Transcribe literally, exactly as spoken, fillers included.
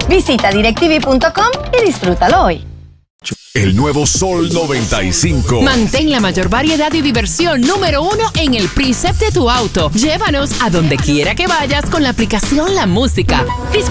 Visita directv punto com y disfrútalo hoy. El nuevo Sol noventa y cinco. Mantén la mayor variedad y diversión número uno en el preset de tu auto. Llévanos a donde quiera que vayas con la aplicación La Música.